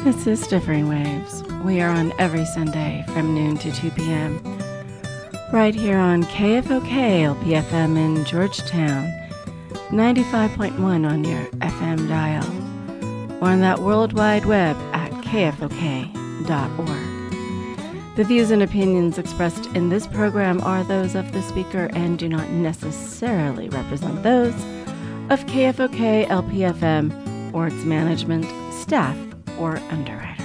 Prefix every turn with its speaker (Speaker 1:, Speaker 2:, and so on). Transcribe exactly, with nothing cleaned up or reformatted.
Speaker 1: This is Differing Waves. We are on every Sunday from noon to two p.m. right here on K F O K L P F M in Georgetown, ninety-five point one on your F M dial, or on that World Wide Web at K F O K dot org. The views and opinions expressed in this program are those of the speaker and do not necessarily represent those of K F O K L P F M or its management, staff, or underwriters.